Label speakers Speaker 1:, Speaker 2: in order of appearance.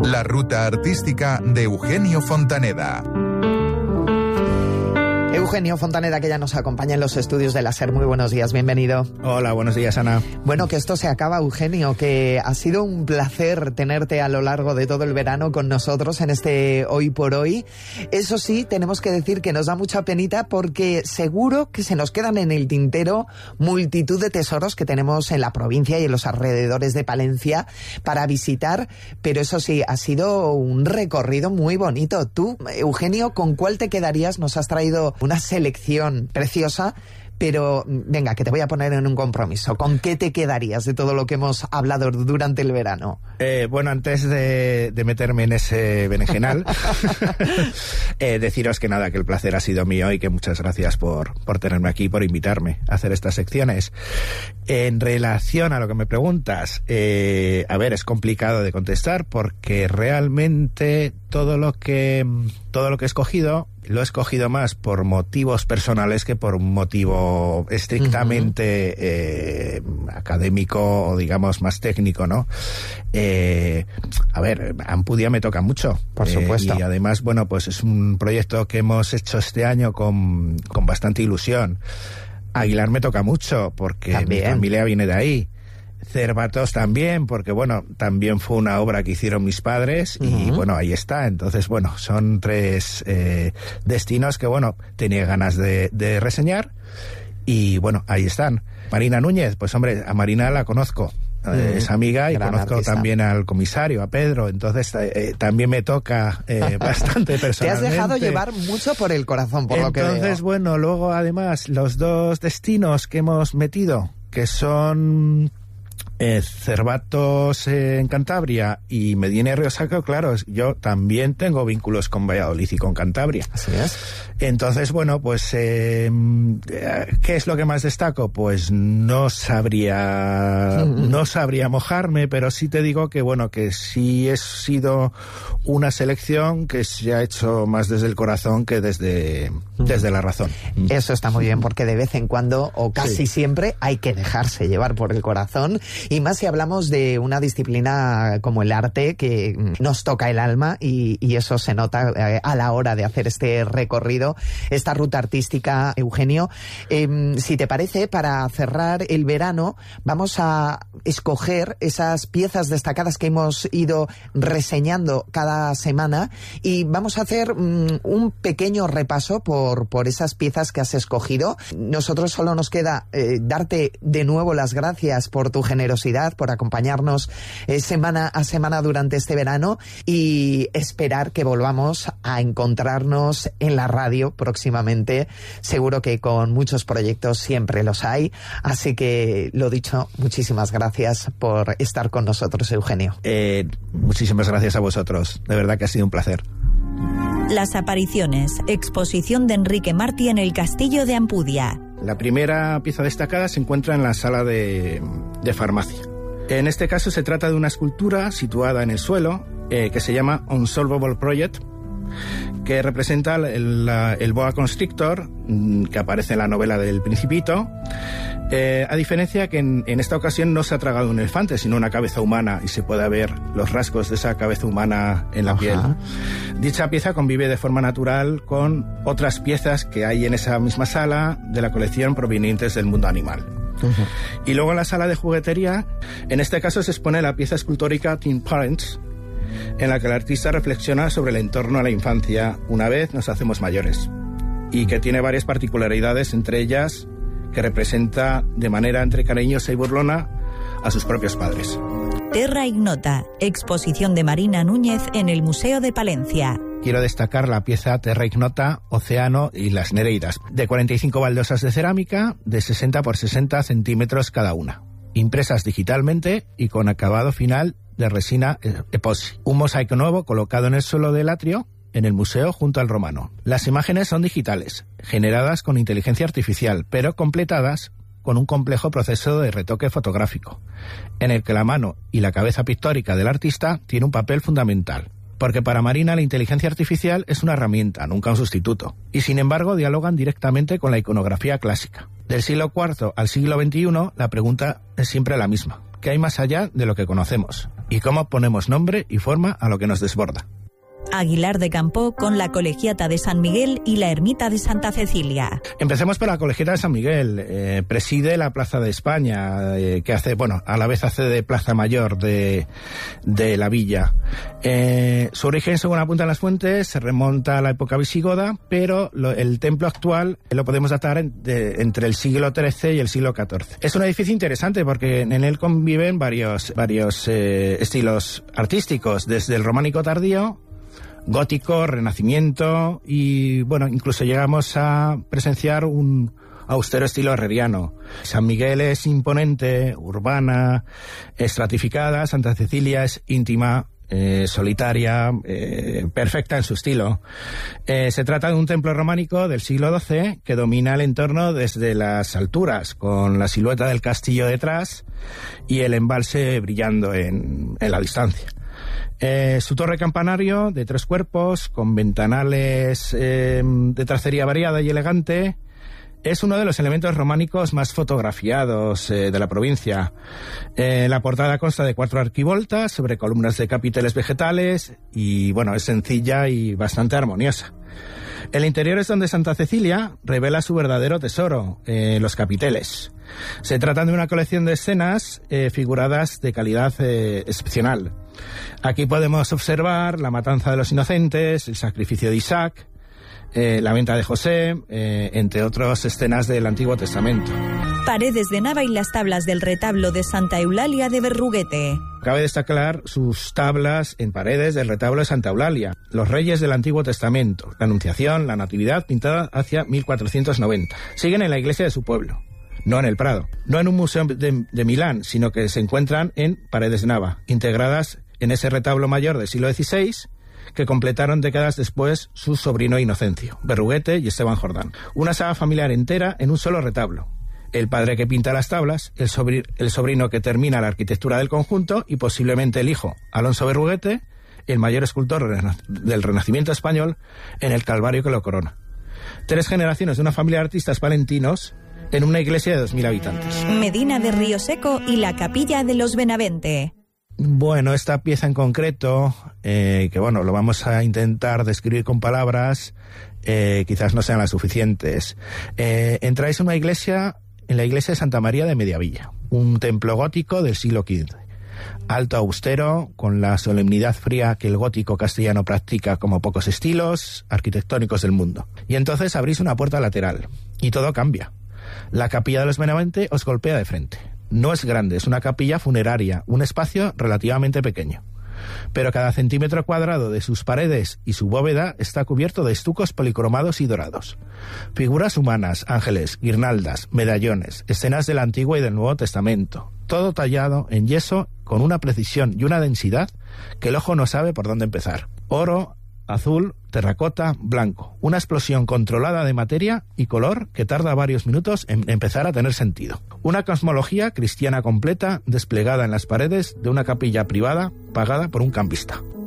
Speaker 1: La ruta artística de Eugenio Fontaneda.
Speaker 2: Eugenio Fontaneda, que ya nos acompaña en los estudios de la SER. Muy buenos días, bienvenido.
Speaker 3: Hola, buenos días, Ana.
Speaker 2: Bueno, que esto se acaba, Eugenio, que ha sido un placer tenerte a lo largo de todo el verano con nosotros en este Hoy por Hoy. Eso sí, tenemos que decir que nos da mucha penita porque seguro que se nos quedan en el tintero multitud de tesoros que tenemos en la provincia y en los alrededores de Palencia para visitar, pero eso sí, ha sido un recorrido muy bonito. Tú, Eugenio, ¿con cuál te quedarías? Nos has traído una selección preciosa, pero venga, que te voy a poner en un compromiso. ¿Con qué te quedarías de todo lo que hemos hablado durante el verano?
Speaker 3: Bueno, antes de meterme en ese berenjenal, deciros que nada, que el placer ha sido mío y que muchas gracias por tenerme aquí, por invitarme a hacer estas secciones. En relación a lo que me preguntas, a ver, es complicado de contestar porque realmente todo lo que he escogido, lo he escogido más por motivos personales que por un motivo estrictamente académico o digamos más técnico, ¿no? A ver, Ampudia me toca mucho.
Speaker 2: Por supuesto.
Speaker 3: Y además, bueno, pues es un proyecto que hemos hecho este año con bastante ilusión. Aguilar me toca mucho porque también mi familia viene de ahí. Cervatos también, porque bueno, también fue una obra que hicieron mis padres y bueno, ahí está. Entonces, bueno, son tres destinos que bueno, tenía ganas de reseñar y bueno, ahí están. Marina Núñez, pues hombre, a Marina la conozco. Es amiga y conozco artista. También al comisario, a Pedro, entonces también me toca bastante personalmente.
Speaker 2: Te has dejado llevar mucho por el corazón, por lo que veo.
Speaker 3: Entonces, bueno, luego además los dos destinos que hemos metido, que son Cervatos en Cantabria y Medina y Río Sacro, claro, yo también tengo vínculos con Valladolid y con Cantabria.
Speaker 2: Así es.
Speaker 3: Entonces, bueno, pues ¿qué es lo que más destaco? Pues no sabría mojarme, pero sí te digo que bueno, que sí ha sido una selección que se ha hecho más desde el corazón que desde la razón.
Speaker 2: Eso está muy bien, porque de vez en cuando, o casi siempre, hay que dejarse llevar por el corazón. Y más si hablamos de una disciplina como el arte, que nos toca el alma y eso se nota a la hora de hacer este recorrido, esta ruta artística, Eugenio. Si te parece, para cerrar el verano, vamos a escoger esas piezas destacadas que hemos ido reseñando cada semana y vamos a hacer un pequeño repaso por esas piezas que has escogido. Nosotros solo nos queda darte de nuevo las gracias por tu generosidad, por acompañarnos semana a semana durante este verano y esperar que volvamos a encontrarnos en la radio próximamente. Seguro que con muchos proyectos siempre los hay, así que lo dicho, muchísimas gracias por estar con nosotros, Eugenio.
Speaker 3: Muchísimas gracias a vosotros, de verdad que ha sido un placer.
Speaker 4: Las apariciones, exposición de Enrique Martí en el Castillo de Ampudia.
Speaker 3: La primera pieza destacada se encuentra en la sala de farmacia. En este caso se trata de una escultura situada en el suelo que se llama Unsolvable Project, que representa el boa constrictor que aparece en la novela del Principito, a diferencia que en esta ocasión no se ha tragado un elefante, sino una cabeza humana, y se puede ver los rasgos de esa cabeza humana en la piel. Dicha pieza convive de forma natural con otras piezas que hay en esa misma sala de la colección provenientes del mundo animal. Y luego en la sala de juguetería, en este caso se expone la pieza escultórica Teen Parents, en la que el artista reflexiona sobre el entorno a la infancia una vez nos hacemos mayores, y que tiene varias particularidades, entre ellas que representa de manera entre cariñosa y burlona a sus propios padres.
Speaker 4: Terra Ignota, exposición de Marina Núñez en el Museo de Palencia.
Speaker 3: Quiero destacar la pieza Terra Ignota, Océano y las Nereidas, de 45 baldosas de cerámica de 60 por 60 centímetros cada una, impresas digitalmente y con acabado final de resina epoxi. Un mosaico nuevo colocado en el suelo del atrio en el museo junto al romano. Las imágenes son digitales, generadas con inteligencia artificial, pero completadas con un complejo proceso de retoque fotográfico, en el que la mano y la cabeza pictórica del artista tiene un papel fundamental. Porque para Marina la inteligencia artificial es una herramienta, nunca un sustituto, y sin embargo dialogan directamente con la iconografía clásica. Del siglo IV al siglo XXI, la pregunta es siempre la misma: ¿qué hay más allá de lo que conocemos? y cómo ponemos nombre y forma a lo que nos desborda.
Speaker 4: Aguilar de Campoo con la Colegiata de San Miguel y la Ermita de Santa Cecilia.
Speaker 3: Empecemos por la Colegiata de San Miguel. Preside la Plaza de España, que hace, bueno, a la vez hace de Plaza Mayor de la villa. Su origen, según apuntan las fuentes, se remonta a la época visigoda, pero el templo actual lo podemos datar entre el siglo XIII y el siglo XIV. Es un edificio interesante porque en él conviven varios estilos artísticos, desde el románico tardío, gótico, renacimiento y, bueno, incluso llegamos a presenciar un austero estilo herreriano. San Miguel es imponente, urbana, estratificada. Santa Cecilia es íntima, solitaria, perfecta en su estilo. Se trata de un templo románico del siglo XII que domina el entorno desde las alturas, con la silueta del castillo detrás y el embalse brillando en la distancia. Su torre campanario de 3 cuerpos, con ventanales de tracería variada y elegante, es uno de los elementos románicos más fotografiados de la provincia. La portada consta de 4 arquivoltas sobre columnas de capiteles vegetales y, bueno, es sencilla y bastante armoniosa. El interior es donde Santa Cecilia revela su verdadero tesoro, los capiteles. Se trata de una colección de escenas figuradas de calidad excepcional. Aquí podemos observar la matanza de los inocentes, el sacrificio de Isaac, la venta de José, entre otras escenas del Antiguo Testamento.
Speaker 4: Paredes de Nava y las tablas del retablo de Santa Eulalia de Berruguete.
Speaker 3: Cabe destacar sus tablas en paredes del retablo de Santa Eulalia, los reyes del Antiguo Testamento, la Anunciación, la Natividad, pintada hacia 1490. Siguen en la iglesia de su pueblo, no en el Prado, no en un museo de Milán, sino que se encuentran en Paredes de Nava, integradas en ese retablo mayor del siglo XVI, que completaron décadas después su sobrino Inocencio, Berruguete y Esteban Jordán. Una saga familiar entera en un solo retablo. El padre que pinta las tablas, el sobrino que termina la arquitectura del conjunto y posiblemente el hijo, Alonso Berruguete, el mayor escultor del Renacimiento español, en el Calvario que lo corona. 3 generaciones de una familia de artistas palentinos en una iglesia de 2000 habitantes.
Speaker 4: Medina de Río Seco y la Capilla de los Benavente.
Speaker 3: Bueno, esta pieza en concreto, que bueno, lo vamos a intentar describir con palabras, quizás no sean las suficientes. Entráis en la iglesia de Santa María de Mediavilla, un templo gótico del siglo XV. Alto, austero, con la solemnidad fría que el gótico castellano practica como pocos estilos arquitectónicos del mundo. Y entonces abrís una puerta lateral, y todo cambia. La capilla de los Benavente os golpea de frente. No es grande, es una capilla funeraria, un espacio relativamente pequeño. Pero cada centímetro cuadrado de sus paredes y su bóveda está cubierto de estucos policromados y dorados. Figuras humanas, ángeles, guirnaldas, medallones, escenas del Antiguo y del Nuevo Testamento. Todo tallado en yeso con una precisión y una densidad que el ojo no sabe por dónde empezar. Oro, azul, terracota, blanco. Una explosión controlada de materia y color que tarda varios minutos en empezar a tener sentido. Una cosmología cristiana completa desplegada en las paredes de una capilla privada pagada por un cambista.